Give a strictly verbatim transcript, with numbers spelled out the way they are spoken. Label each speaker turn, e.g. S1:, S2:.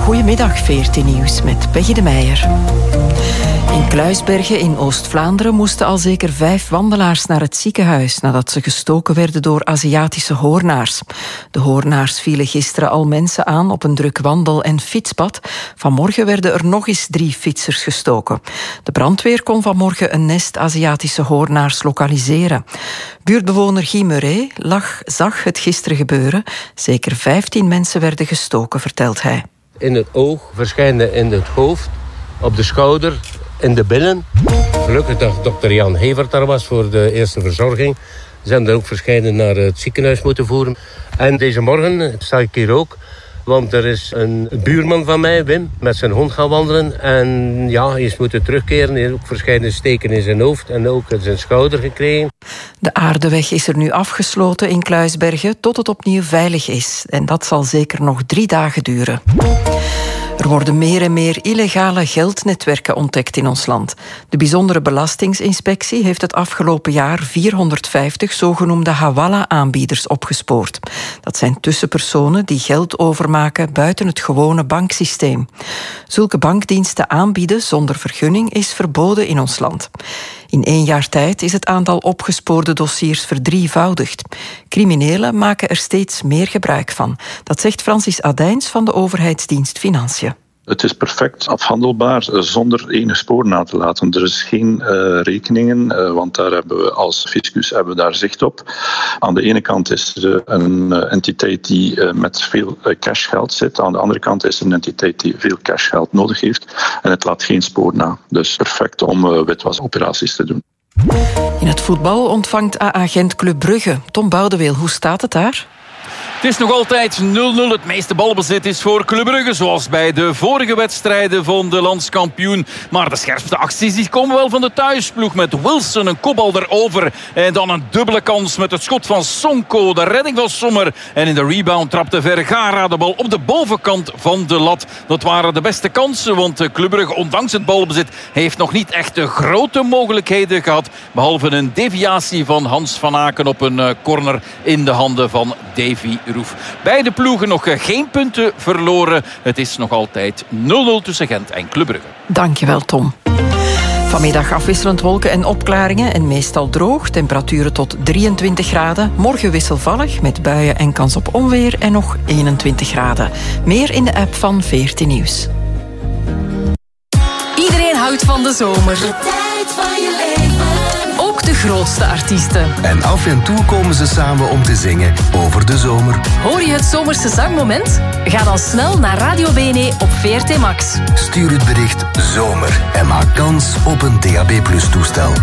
S1: Goedemiddag, veertien Nieuws met Peggy de Meijer. In Kluisbergen in Oost-Vlaanderen moesten al zeker vijf wandelaars naar het ziekenhuis nadat ze gestoken werden door Aziatische hoornaars. De hoornaars vielen gisteren al mensen aan op een druk wandel- en fietspad. Vanmorgen werden er nog eens drie fietsers gestoken. De brandweer kon vanmorgen een nest Aziatische hoornaars lokaliseren. Buurtbewoner Guy Murray lag, zag het gisteren gebeuren. Zeker vijftien mensen werden gestoken, vertelt hij.
S2: In het oog, verschijnen in het hoofd, op de schouder, in de billen. Gelukkig dat dokter Jan Hevert daar was voor de eerste verzorging. Ze hebben er ook verschijnen naar het ziekenhuis moeten voeren. En deze morgen sta ik hier ook, want er is een buurman van mij, Wim, met zijn hond gaan wandelen. En ja, hij is moeten terugkeren. Hij heeft ook verschillende steken in zijn hoofd en ook in zijn schouder gekregen.
S1: De aardeweg is er nu afgesloten in Kluisbergen tot het opnieuw veilig is. En dat zal zeker nog drie dagen duren. Er worden meer en meer illegale geldnetwerken ontdekt in ons land. De bijzondere belastingsinspectie heeft het afgelopen jaar vierhonderdvijftig zogenoemde hawala-aanbieders opgespoord. Dat zijn tussenpersonen die geld overmaken buiten het gewone banksysteem. Zulke bankdiensten aanbieden zonder vergunning is verboden in ons land. In één jaar tijd is het aantal opgespoorde dossiers verdrievoudigd. Criminelen maken er steeds meer gebruik van. Dat zegt Francis Adijns van de overheidsdienst Financiën.
S3: Het is perfect afhandelbaar zonder ene spoor na te laten. Er is geen uh, rekeningen, uh, want daar hebben we als fiscus hebben we daar zicht op. Aan de ene kant is er een uh, entiteit die uh, met veel uh, cashgeld zit. Aan de andere kant is er een entiteit die veel cashgeld nodig heeft. En het laat geen spoor na. Dus perfect om uh, witwasoperaties te doen.
S1: In het voetbal ontvangt A A Gent Club Brugge. Tom Boudeweel, hoe staat het daar?
S4: Het is nog altijd nul nul. Het meeste balbezit is voor Club Brugge, zoals bij de vorige wedstrijden van de landskampioen. Maar de scherpste acties die komen wel van de thuisploeg met Wilson, een kopbal erover. En dan een dubbele kans met het schot van Sonko, de redding van Sommer. En in de rebound trapte Vergara de bal op de bovenkant van de lat. Dat waren de beste kansen, want Club Brugge, ondanks het balbezit, heeft nog niet echt de grote mogelijkheden gehad. Behalve een deviatie van Hans van Aken op een corner in de handen van Davy Roef. Beide ploegen nog geen punten verloren. Het is nog altijd nul nul tussen Gent en Club Brugge.
S1: Dankjewel, Tom. Vanmiddag afwisselend wolken en opklaringen en meestal droog. Temperaturen tot drieëntwintig graden. Morgen wisselvallig met buien en kans op onweer en nog eenentwintig graden. Meer in de app van veertien Nieuws.
S5: Iedereen houdt van de zomer. De tijd van je leven. Ook de grootste artiesten.
S6: En af en toe komen ze samen om te zingen over de zomer.
S5: Hoor je het zomerse zangmoment? Ga dan snel naar Radio B N E op V R T Max.
S6: Stuur het bericht zomer en maak kans op een D A B plus toestel.